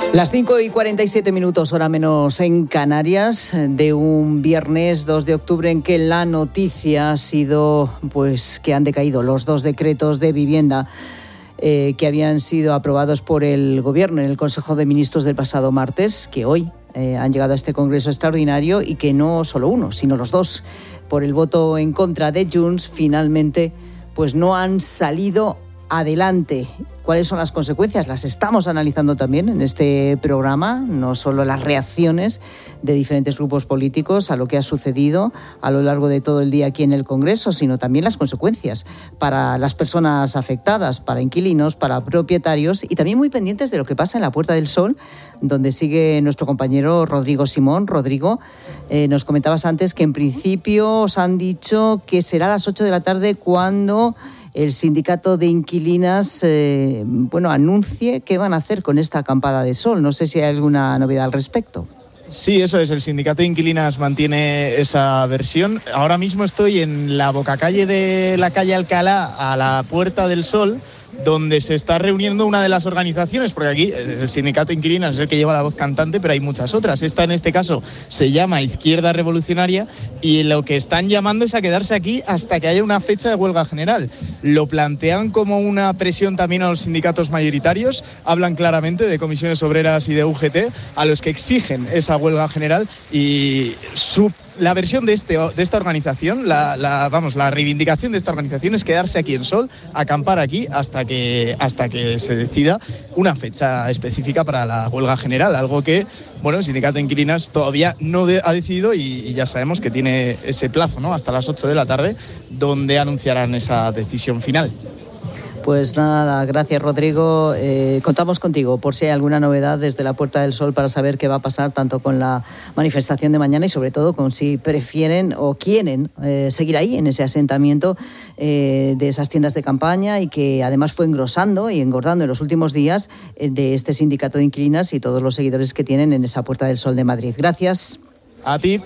Las 5:47, hora menos en Canarias, de un viernes 2 de octubre en que la noticia ha sido pues que han decaído los 2 decretos de vivienda que habían sido aprobados por el Gobierno en el Consejo de Ministros del pasado martes, que hoy han llegado a este Congreso extraordinario y que no solo uno, sino los 2, por el voto en contra de Junts, finalmente pues no han salido adelante. ¿Cuáles son las consecuencias? Las estamos analizando también en este programa, no solo las reacciones de diferentes grupos políticos a lo que ha sucedido a lo largo de todo el día aquí en el Congreso, sino también las consecuencias para las personas afectadas, para inquilinos, para propietarios, y también muy pendientes de lo que pasa en la Puerta del Sol, donde sigue nuestro compañero Rodrigo Simón. Rodrigo, nos comentabas antes que en principio os han dicho que será a las 8 de la tarde cuando el sindicato de inquilinas anuncie qué van a hacer con esta acampada de sol. No sé si hay alguna novedad al respecto. Sí, eso es. El sindicato de inquilinas mantiene esa versión. Ahora mismo estoy en la bocacalle de la calle Alcalá, a la Puerta del Sol, donde se está reuniendo una de las organizaciones, porque aquí el sindicato de inquilinas es el que lleva la voz cantante, pero hay muchas otras. Esta, en este caso, se llama Izquierda Revolucionaria, y lo que están llamando es a quedarse aquí hasta que haya una fecha de huelga general. Lo plantean como una presión también a los sindicatos mayoritarios, hablan claramente de comisiones obreras y de UGT, a los que exigen esa huelga general, y la versión de esta organización, la reivindicación de esta organización es quedarse aquí en Sol, acampar aquí hasta que se decida una fecha específica para la huelga general, algo que, el sindicato de inquilinas todavía no ha decidido, y ya sabemos que tiene ese plazo, ¿no?, hasta las 8 de la tarde, donde anunciarán esa decisión final. Pues nada, gracias Rodrigo. Contamos contigo por si hay alguna novedad desde la Puerta del Sol para saber qué va a pasar tanto con la manifestación de mañana y sobre todo con si prefieren o quieren seguir ahí en ese asentamiento de esas tiendas de campaña, y que además fue engrosando y engordando en los últimos días de este sindicato de inquilinas y todos los seguidores que tienen en esa Puerta del Sol de Madrid. Gracias. A ti.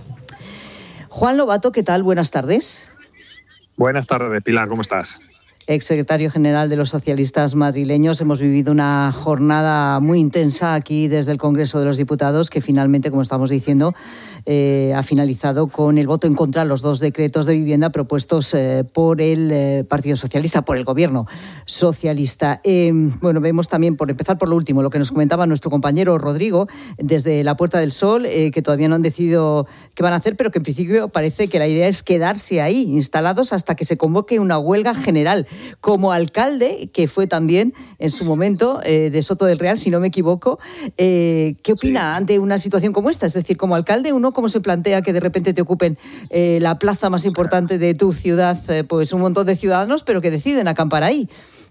Juan Lobato, ¿qué tal? Buenas tardes. Buenas tardes, Pilar, ¿cómo estás? Exsecretario general de los socialistas madrileños. Hemos vivido una jornada muy intensa aquí desde el Congreso de los Diputados, que finalmente, como estamos diciendo, ha finalizado con el voto en contra de los 2 decretos de vivienda propuestos por el Partido Socialista, por el Gobierno socialista. Vemos también, por empezar por lo último, lo que nos comentaba nuestro compañero Rodrigo desde la Puerta del Sol, que todavía no han decidido qué van a hacer, pero que en principio parece que la idea es quedarse ahí instalados hasta que se convoque una huelga general. Como alcalde, que fue también en su momento de Soto del Real, si no me equivoco, ¿qué opina ante una situación como esta? Es decir, como alcalde, uno, ¿cómo se plantea que de repente te ocupen la plaza más importante de tu ciudad, pues un montón de ciudadanos, pero que deciden acampar ahí?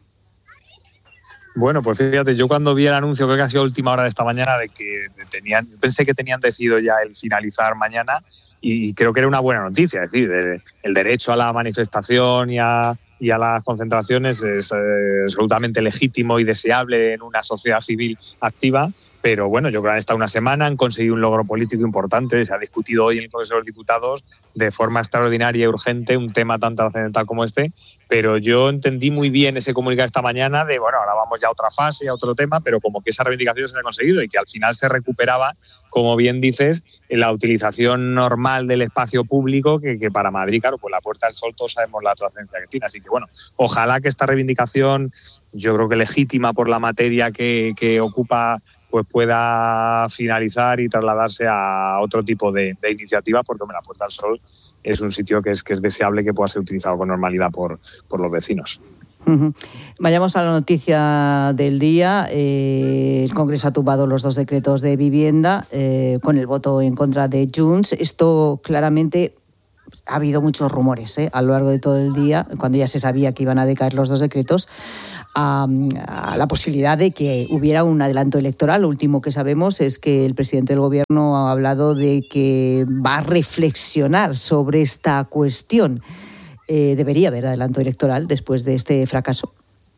Bueno, pues fíjate, yo cuando vi el anuncio, creo que ha sido a última hora de esta mañana, de que pensé que tenían decidido ya el finalizar mañana, y creo que era una buena noticia. Es decir, el derecho a la manifestación y a las concentraciones es absolutamente legítimo y deseable en una sociedad civil activa, pero bueno, yo creo que han estado una semana, han conseguido un logro político importante, se ha discutido hoy en el Congreso de los Diputados de forma extraordinaria y urgente un tema tan trascendental como este, pero yo entendí muy bien ese comunicado esta mañana de, ahora vamos ya a otra fase, a otro tema, pero como que esa reivindicación se ha conseguido y que al final se recuperaba, como bien dices, la utilización normal del espacio público, que para Madrid, claro, pues la Puerta del Sol todos sabemos la trascendencia que tiene, así que ojalá que esta reivindicación, yo creo que legítima por la materia que ocupa, pues pueda finalizar y trasladarse a otro tipo de iniciativas, porque la Puerta del Sol es un sitio que es deseable que pueda ser utilizado con normalidad por los vecinos. Uh-huh. Vayamos a la noticia del día. El Congreso ha tumbado los 2 decretos de vivienda con el voto en contra de Junts. Esto claramente... Ha habido muchos rumores a lo largo de todo el día, cuando ya se sabía que iban a decaer los 2 decretos, a la posibilidad de que hubiera un adelanto electoral. Lo último que sabemos es que el presidente del Gobierno ha hablado de que va a reflexionar sobre esta cuestión. ¿Debería haber adelanto electoral después de este fracaso?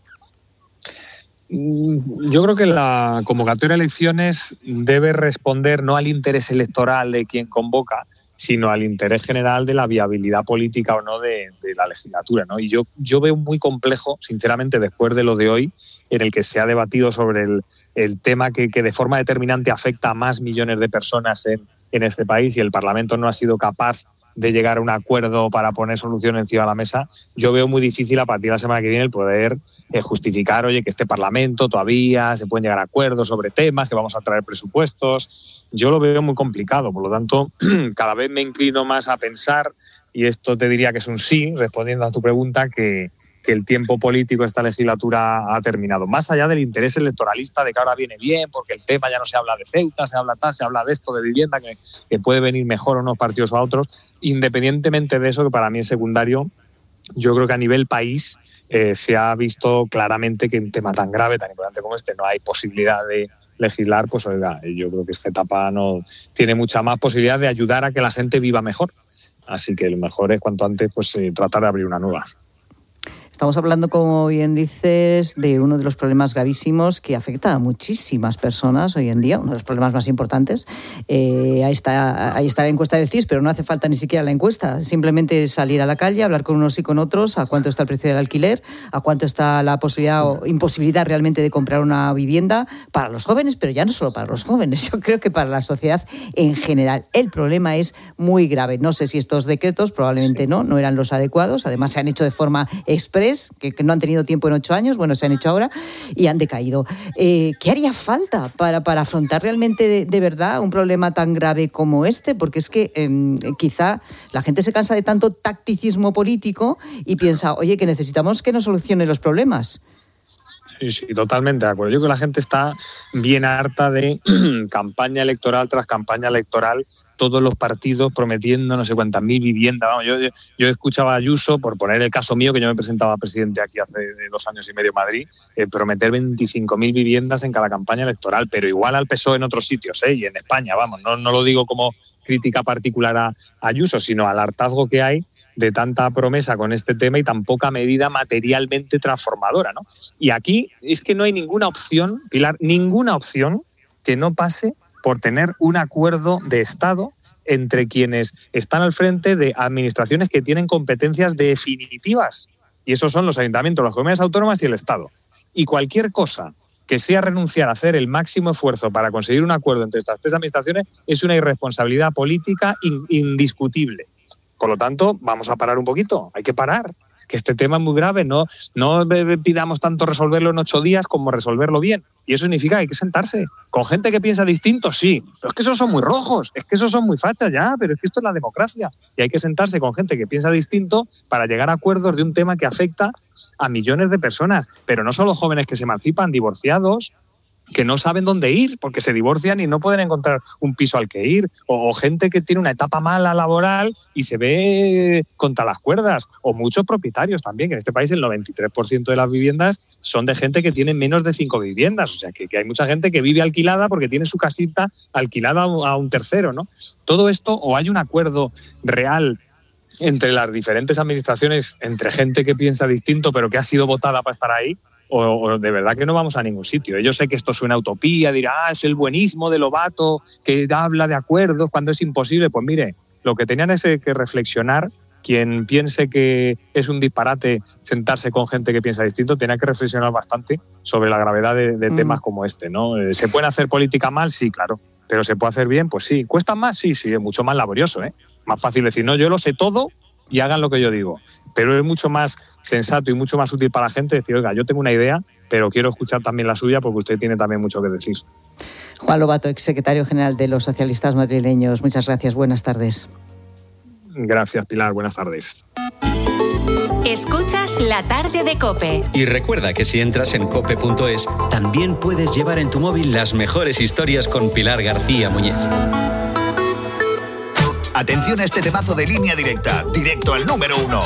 Yo creo que la convocatoria de elecciones debe responder no al interés electoral de quien convoca, sino al interés general de la viabilidad política o no de la legislatura, ¿no? Y yo veo muy complejo, sinceramente, después de lo de hoy, en el que se ha debatido sobre el tema que de forma determinante afecta a más millones de personas en este país, y el Parlamento no ha sido capaz de llegar a un acuerdo para poner soluciones encima de la mesa. Yo veo muy difícil a partir de la semana que viene el poder justificar, oye, que este Parlamento todavía se pueden llegar a acuerdos sobre temas, que vamos a traer presupuestos. Yo lo veo muy complicado, por lo tanto, cada vez me inclino más a pensar, y esto te diría que es un sí, respondiendo a tu pregunta, que el tiempo político de esta legislatura ha terminado. Más allá del interés electoralista de que ahora viene bien, porque el tema ya no se habla de Ceuta, se habla de esto, de vivienda, que puede venir mejor a unos partidos o a otros. Independientemente de eso, que para mí es secundario, yo creo que a nivel país se ha visto claramente que un tema tan grave, tan importante como este, no hay posibilidad de legislar. Pues oiga, yo creo que esta etapa no tiene mucha más posibilidad de ayudar a que la gente viva mejor. Así que lo mejor es cuanto antes pues tratar de abrir una nueva. Estamos hablando, como bien dices, de uno de los problemas gravísimos que afecta a muchísimas personas hoy en día, uno de los problemas más importantes. Ahí está la encuesta del CIS, pero no hace falta ni siquiera la encuesta. Simplemente salir a la calle, hablar con unos y con otros, a cuánto está el precio del alquiler, a cuánto está la posibilidad o imposibilidad realmente de comprar una vivienda para los jóvenes, pero ya no solo para los jóvenes, yo creo que para la sociedad en general. El problema es muy grave. No sé si estos decretos, probablemente no eran los adecuados. Además, se han hecho de forma express, que no han tenido tiempo en 8 años, bueno, se han hecho ahora y han decaído. ¿Qué haría falta para afrontar realmente de verdad un problema tan grave como este? Porque es que quizá la gente se cansa de tanto tacticismo político y piensa, oye, que necesitamos que nos solucione los problemas. Sí, totalmente de acuerdo. Yo creo que la gente está bien harta de campaña electoral tras campaña electoral, todos los partidos prometiendo no sé cuántas mil viviendas. Vamos, yo escuchaba a Ayuso, por poner el caso mío, que yo me presentaba presidente aquí hace 2 años y medio en Madrid, prometer 25.000 viviendas en cada campaña electoral, pero igual al PSOE en otros sitios, y en España, vamos, no lo digo como crítica particular a Ayuso, sino al hartazgo que hay de tanta promesa con este tema y tan poca medida materialmente transformadora, ¿no? Y aquí es que no hay ninguna opción, Pilar, ninguna opción que no pase por tener un acuerdo de Estado entre quienes están al frente de administraciones que tienen competencias definitivas. Y esos son los ayuntamientos, las comunidades autónomas y el Estado. Y cualquier cosa que sea renunciar a hacer el máximo esfuerzo para conseguir un acuerdo entre estas 3 administraciones es una irresponsabilidad política indiscutible. Por lo tanto, vamos a parar un poquito, hay que parar, que este tema es muy grave, no pidamos tanto resolverlo en 8 días como resolverlo bien. Y eso significa que hay que sentarse con gente que piensa distinto, sí, pero es que esos son muy rojos, es que esos son muy fachas ya, pero es que esto es la democracia. Y hay que sentarse con gente que piensa distinto para llegar a acuerdos de un tema que afecta a millones de personas, pero no solo jóvenes que se emancipan, divorciados, que no saben dónde ir porque se divorcian y no pueden encontrar un piso al que ir, o gente que tiene una etapa mala laboral y se ve contra las cuerdas, o muchos propietarios también, que en este país el 93% de las viviendas son de gente que tiene menos de 5 viviendas, o sea que hay mucha gente que vive alquilada porque tiene su casita alquilada a un tercero, ¿no? Todo esto, o hay un acuerdo real entre las diferentes administraciones, entre gente que piensa distinto pero que ha sido votada para estar ahí, o de verdad que no vamos a ningún sitio. Yo sé que esto suena a utopía, dirá, es el buenismo de Lobato que habla de acuerdos cuando es imposible. Pues mire, lo que tenían es que reflexionar. Quien piense que es un disparate sentarse con gente que piensa distinto, tenía que reflexionar bastante sobre la gravedad de temas como este, ¿no? ¿Se puede hacer política mal? Sí, claro. ¿Pero se puede hacer bien? Pues sí. ¿Cuesta más? Sí, es mucho más laborioso, ¿eh? Más fácil decir, no, yo lo sé todo y hagan lo que yo digo. Pero es mucho más sensato y mucho más útil para la gente decir, oiga, yo tengo una idea, pero quiero escuchar también la suya porque usted tiene también mucho que decir. Juan Lobato, exsecretario general de los socialistas madrileños. Muchas gracias, buenas tardes. Gracias, Pilar, buenas tardes. Escuchas La Tarde de COPE. Y recuerda que si entras en cope.es, también puedes llevar en tu móvil las mejores historias con Pilar García Muñiz. Atención a este temazo de Línea Directa, directo al número 1.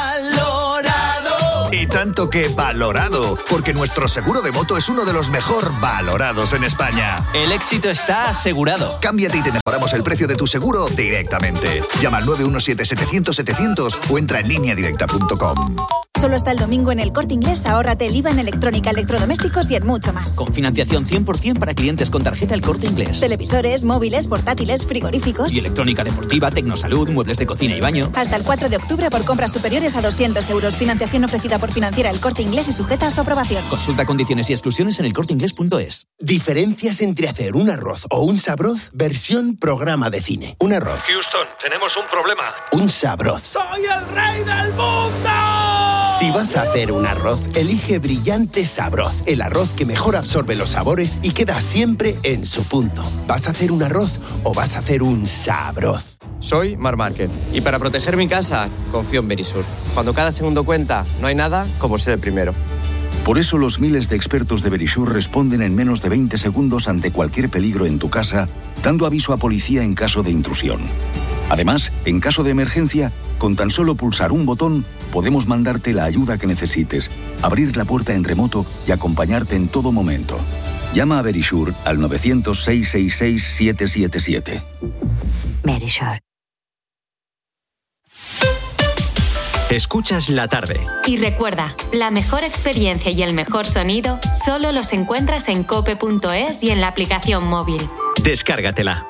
¡Valorado! Y tanto que valorado, porque nuestro seguro de moto es uno de los mejor valorados en España. El éxito está asegurado. Cámbiate y te mejoramos el precio de tu seguro directamente. Llama al 917-700-700 o entra en lineadirecta.com. Solo hasta el domingo en El Corte Inglés, ahórrate el IVA en electrónica, electrodomésticos y en mucho más. Con financiación 100% para clientes con tarjeta El Corte Inglés. Televisores, móviles, portátiles, frigoríficos. Y electrónica deportiva, tecnosalud, muebles de cocina y baño. Hasta el 4 de octubre por compras superiores a 200 euros. Financiación ofrecida por Financiera El Corte Inglés y sujeta a su aprobación. Consulta condiciones y exclusiones en elcorteinglés.es. Diferencias entre hacer un arroz o un sabroz, versión programa de cine. Un arroz. Houston, tenemos un problema. Un sabroz. ¡Soy el rey del mundo! Si vas a hacer un arroz, elige Brillante Sabroz, el arroz que mejor absorbe los sabores y queda siempre en su punto. ¿Vas a hacer un arroz o vas a hacer un sabroz? Soy Mar Márquez y para proteger mi casa confío en Verisur. Cuando cada segundo cuenta, no hay nada como ser el primero. Por eso los miles de expertos de Verisur responden en menos de 20 segundos ante cualquier peligro en tu casa, dando aviso a policía en caso de intrusión. Además, en caso de emergencia, con tan solo pulsar un botón, podemos mandarte la ayuda que necesites, abrir la puerta en remoto y acompañarte en todo momento. Llama a Verisur al 900-666-777. Verisur. Escuchas la tarde. Y recuerda, la mejor experiencia y el mejor sonido solo los encuentras en cope.es y en la aplicación móvil. Descárgatela.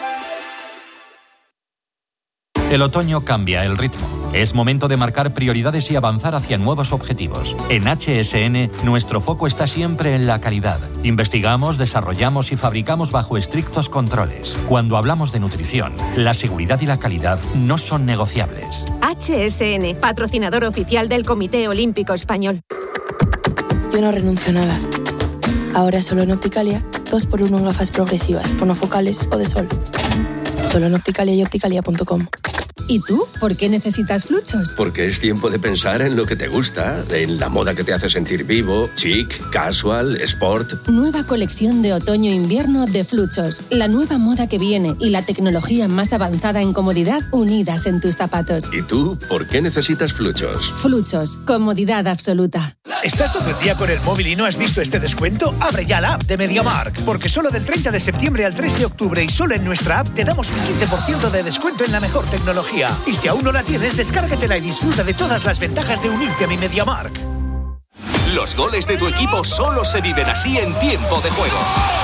El otoño cambia el ritmo. Es momento de marcar prioridades y avanzar hacia nuevos objetivos. En HSN, nuestro foco está siempre en la calidad. Investigamos, desarrollamos y fabricamos bajo estrictos controles. Cuando hablamos de nutrición, la seguridad y la calidad no son negociables. HSN, patrocinador oficial del Comité Olímpico Español. Yo no renuncio a nada. Ahora solo en Opticalia, 2x1 en gafas progresivas, monofocales o de sol. Solo en Opticalia y opticalia.com. ¿Y tú? ¿Por qué necesitas Fluchos? Porque es tiempo de pensar en lo que te gusta, en la moda que te hace sentir vivo, chic, casual, sport. Nueva colección de otoño-invierno de Fluchos. La nueva moda que viene y la tecnología más avanzada en comodidad unidas en tus zapatos. ¿Y tú? ¿Por qué necesitas Fluchos? Fluchos. Comodidad absoluta. ¿Estás todo el día con el móvil y no has visto este descuento? Abre ya la app de MediaMarkt. Porque solo del 30 de septiembre al 3 de octubre y solo en nuestra app te damos un 15% de descuento en la mejor tecnología. Y si aún no la tienes, descárgatela y disfruta de todas las ventajas de unirte a mi MediaMarkt. Los goles de tu equipo solo se viven así en tiempo de juego.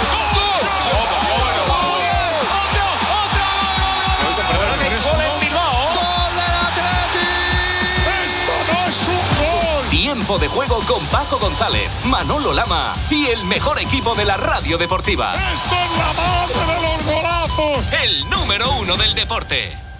Tiempo de juego con Paco González, Manolo Lama y el mejor equipo de la radio deportiva. ¡Esto es la madre de los golazos! El número 1 del deporte.